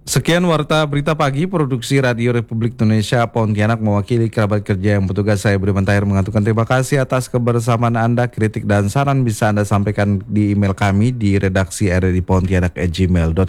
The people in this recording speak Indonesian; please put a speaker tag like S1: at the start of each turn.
S1: Sekian Warta Berita Pagi Produksi Radio Republik Indonesia Pontianak mewakili kerabat kerja yang bertugas. Saya Budiman Tahir mengaturkan terima kasih atas kebersamaan Anda. Kritik dan saran bisa Anda sampaikan di email kami di redaksi rri pontianak@gmail.com.